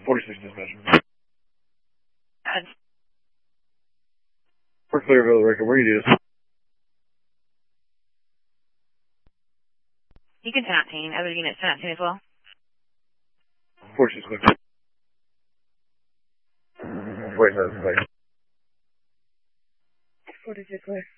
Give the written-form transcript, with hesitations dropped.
46 dispatch. For Clearville record, where you do this? You can 10-19. Other units 10-19 as well. 46 clear. Wait, no, 46 clear.